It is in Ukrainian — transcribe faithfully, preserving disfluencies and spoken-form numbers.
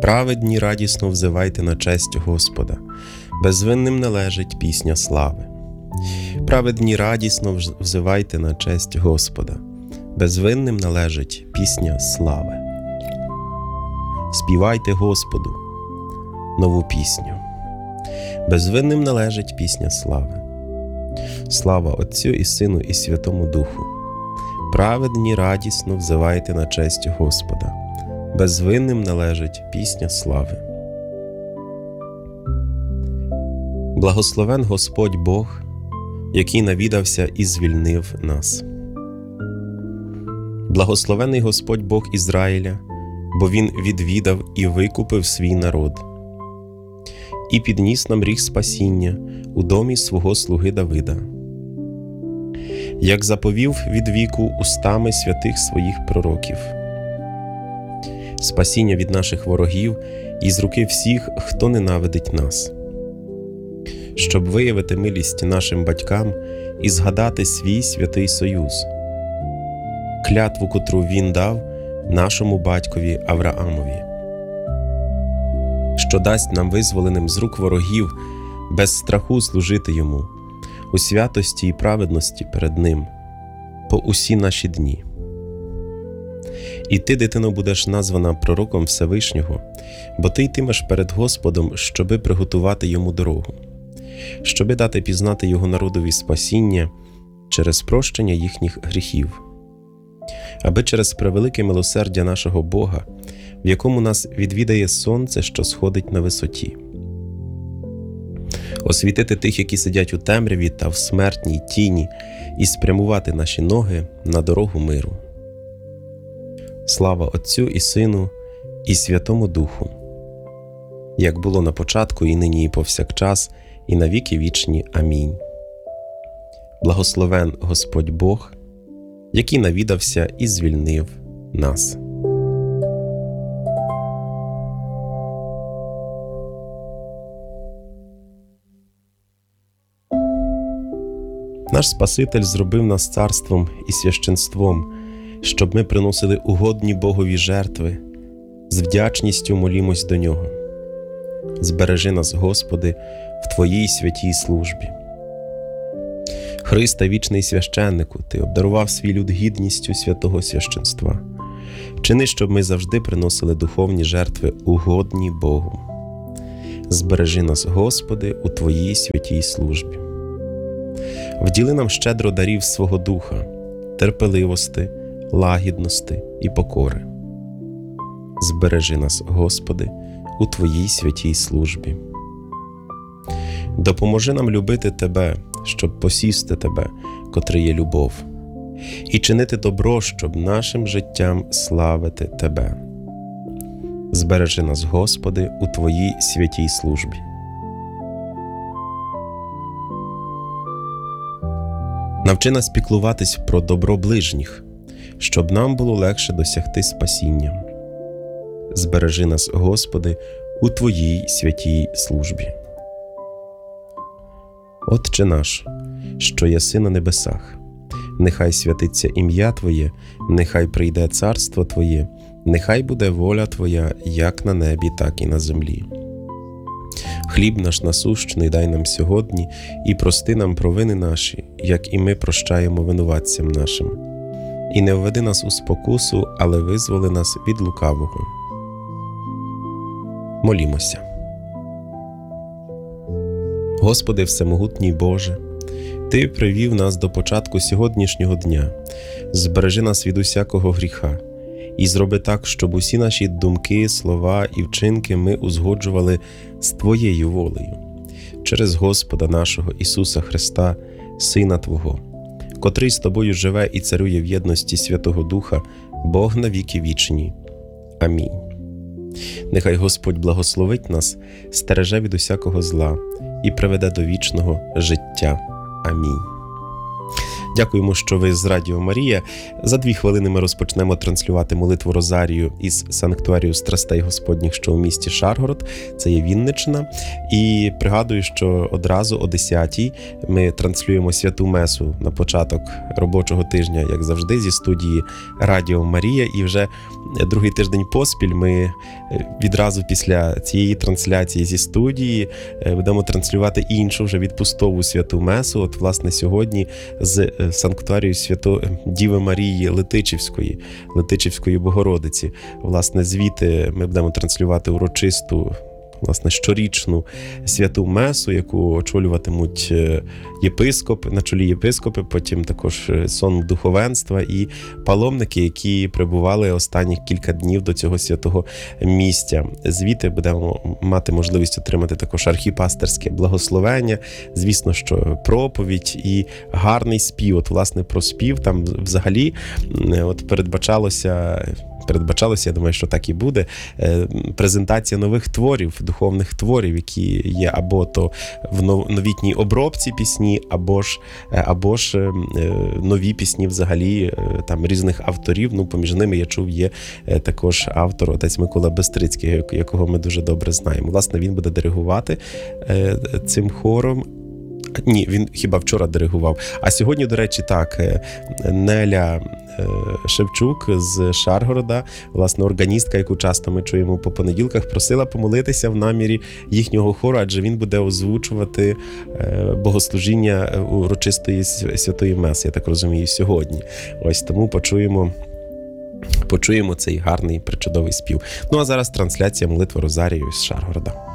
Праведні радісно взивайте на честь Господа, безвинним належить пісня слави. Праведні радісно взивайте на честь Господа, безвинним належить пісня слави. Співайте Господу нову пісню, безвинним належить пісня слави. Слава Отцю і Сину і Святому Духу. Праведні радісно взивайте на честь Господа, безвинним належить пісня слави. Благословен Господь Бог, який навідався і звільнив нас. Благословений Господь Бог Ізраїля, бо Він відвідав і викупив свій народ, і підніс нам ріг спасіння у домі свого слуги Давида, як заповів від віку устами святих своїх пророків. Спасіння від наших ворогів і з руки всіх, хто ненавидить нас, щоб виявити милість нашим батькам і згадати свій святий союз, клятву, котру Він дав нашому батькові Авраамові, що дасть нам визволеним з рук ворогів без страху служити Йому у святості і праведності перед Ним по усі наші дні. І ти, дитино, будеш названа пророком Всевишнього, бо ти йтимеш перед Господом, щоби приготувати Йому дорогу, щоби дати пізнати Його народові спасіння через прощення їхніх гріхів, аби через превелике милосердя нашого Бога, в якому нас відвідає сонце, що сходить на висоті, освітити тих, які сидять у темряві та в смертній тіні, і спрямувати наші ноги на дорогу миру. Слава Отцю і Сину і Святому Духу, як було на початку, і нині, і повсякчас, і на віки вічні. Амінь. Благословен Господь Бог, який навідався і звільнив нас. Наш Спаситель зробив нас царством і священством, щоб ми приносили угодні Богові жертви, з вдячністю молімось до Нього. Збережи нас, Господи, в Твоїй святій службі. Христе, вічний священнику, Ти обдарував свій люд гідністю святого священства. Чини, щоб ми завжди приносили духовні жертви, угодні Богу. Збережи нас, Господи, у Твоїй святій службі. Вділи нам щедро дарів свого духа, терпеливости, лагідності і покори. Збережи нас, Господи, у Твоїй святій службі. Допоможи нам любити Тебе, щоб посісти Тебе, котрий є любов, і чинити добро, щоб нашим життям славити Тебе. Збережи нас, Господи, у Твоїй святій службі. Навчи нас піклуватись про добро ближніх, щоб нам було легше досягти спасіння. Збережи нас, Господи, у Твоїй святій службі. Отче наш, що єси на небесах, нехай святиться ім'я Твоє, нехай прийде царство Твоє, нехай буде воля Твоя, як на небі, так і на землі. Хліб наш насущний дай нам сьогодні, і прости нам провини наші, як і ми прощаємо винуватцям нашим. І не введи нас у спокусу, але визволи нас від лукавого. Молімося. Господи всемогутній Боже, Ти привів нас до початку сьогоднішнього дня, збережи нас від усякого гріха, і зроби так, щоб усі наші думки, слова і вчинки ми узгоджували з Твоєю волею, через Господа нашого Ісуса Христа, Сина Твого, котрий з Тобою живе і царює в єдності Святого Духа, Бог на віки вічні. Амінь. Нехай Господь благословить нас, стереже від усякого зла і приведе до вічного життя. Амінь. Дякуємо, що ви з Радіо Марія. За дві хвилини ми розпочнемо транслювати молитву Розарію із санктуарію Страстей Господніх, що у місті Шаргород, це є Вінниччина. І пригадую, що одразу о десятій ми транслюємо святу месу на початок робочого тижня, як завжди, зі студії Радіо Марія. І вже другий тиждень поспіль ми відразу після цієї трансляції зі студії будемо транслювати іншу вже відпустову святу месу. От, власне, сьогодні з санктуарію Свято Діви Марії Летичівської, Летичівської Богородиці. Власне, звідти ми будемо транслювати урочисту, власне, щорічну святу месу, яку очолюватимуть єпископ, на чолі єпископи, потім також сон духовенства і паломники, які прибували останніх кілька днів до цього святого місця. Звідти будемо мати можливість отримати також архіпастерське благословення, звісно, що проповідь і гарний спів. От, власне, про спів там взагалі от передбачалося Передбачалося, я думаю, що так і буде, презентація нових творів, духовних творів, які є або то в новітній обробці пісні, або ж, або ж нові пісні взагалі там різних авторів. Ну, поміж ними, я чув, є також автор, отець Микола Бестрицький, якого ми дуже добре знаємо. Власне, він буде диригувати цим хором. Ні, він хіба вчора диригував. А сьогодні, до речі, так, Неля Шевчук з Шаргорода, власне, органістка, яку часто ми чуємо по понеділках, просила помолитися в намірі їхнього хору, адже він буде озвучувати богослужіння урочистої святої меси, я так розумію, сьогодні. Ось тому почуємо почуємо цей гарний, причудовий спів. Ну а зараз трансляція молитви Розарію з Шаргорода.